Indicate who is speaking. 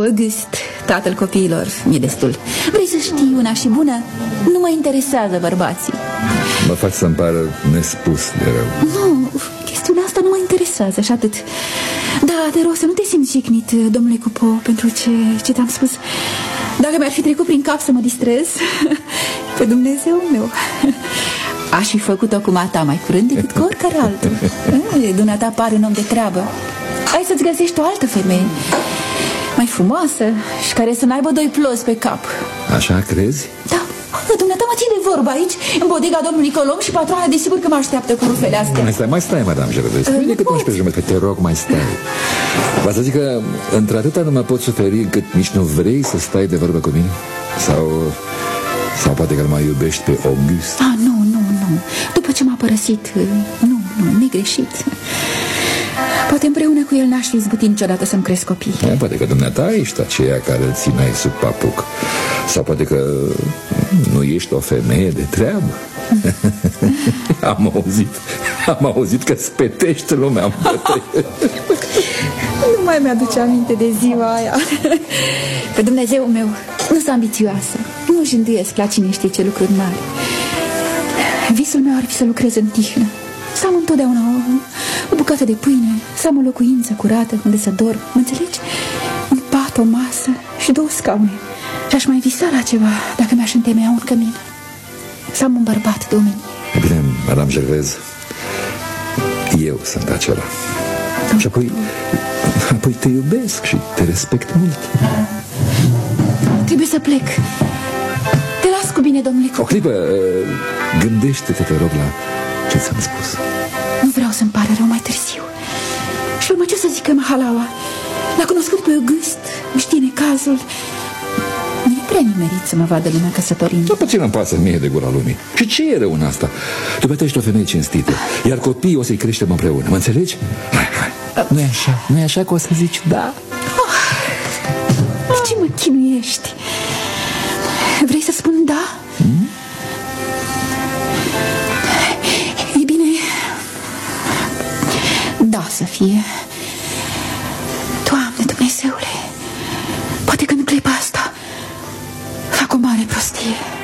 Speaker 1: August, tatăl copiilor, mi-e destul. Vrei să știi una și bună? Nu mă interesează bărbații.
Speaker 2: Mă fac să-mi pară nespus de rău.
Speaker 1: Nu, chestiunea asta nu mă interesează și atât. Da, te rog să nu te simți jignit, domnule Cupo, pentru ce te-am spus. Dacă mi-ar fi trecut prin cap să mă distrez, pe Dumnezeu meu, aș fi făcut-o cu mata mai curând decât cu oricare altul. Dumneata pare un om de treabă. Hai să-ți găsești o altă femeie mai frumoasă și care să n-aibă doi plozi pe cap.
Speaker 2: Așa crezi?
Speaker 1: Da, dumneata mă ține de vorbă aici, în bodega domnului Colomb, și patroana desigur că mă așteaptă cu rufele astea.
Speaker 2: Mai stai, madame Gervais. Bine că 11 jumătate, te rog, mai stai. Va să zic că într-atâta nu mă pot suferi încât nici nu vrei să stai de vorbă cu mine? Sau poate că îl mai iubești pe August?
Speaker 1: Nu. După ce m-a părăsit, nu, negreșit. Poate împreună cu el n-aș fi izbutit niciodată să-mi cresc copii.
Speaker 2: Poate că dumneata ești aceea care îl țineai sub papuc. Sau poate că nu ești o femeie de treabă. Am auzit că spetești lumea.
Speaker 1: Nu mai mi-aduce aminte de ziua aia. Pe Dumnezeu meu, nu sunt ambițioasă. Nu jânduiesc la cine știe ce lucruri mari. Visul meu ar fi să lucrez în tihnă, să am întotdeauna o bucată de pâine, să am o locuință curată unde să dorm, mă înțelegi? Un pat, o masă și 2 scaune. Și aș mai visa la ceva dacă mi-aș întemeia un cămin. Să am un bărbat de omenie.
Speaker 2: E bine, madame Gervais, eu sunt acela. Și apoi te iubesc și te respect mult.
Speaker 1: Trebuie să plec. Te las cu bine, domnule Cupo.
Speaker 2: O clipă, gândește-te, te rog, la ce ți-am spus.
Speaker 1: Nu vreau să-mi pară rău mai târziu. Și urmă ce să zică Mahalaua? L-a cunoscut pe August, știe necazul. Nu e prea nimerit să mă vadă lumea căsătorind.
Speaker 2: Nu puțin îmi pasă mie de gura lumii. Și ce e rău în asta? Tu ești o femeie cinstită, iar copiii o să-i creștem împreună, mă înțelegi? Hai. Nu e așa că o să zici da?
Speaker 1: De ce mă chinuiești? Vrei să spun da? E bine, da să fie. Doamne Dumnezeule, poate că în clipa asta fac o mare prostie.